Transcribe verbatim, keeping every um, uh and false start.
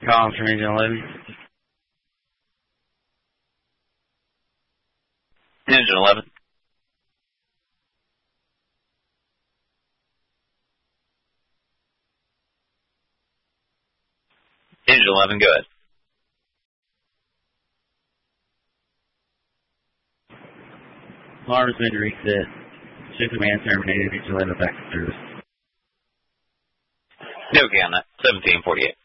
Calling from Engine eleven. Engine eleven. Engine eleven, go ahead. Alarm has been reset. Ship command terminated. Engine eleven back to service. Okay on that. seventeen forty-eight.